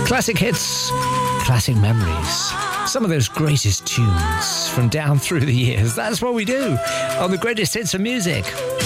Classic hits, classic memories. Some of those greatest tunes from down through the years. That's what we do on the greatest hits of music.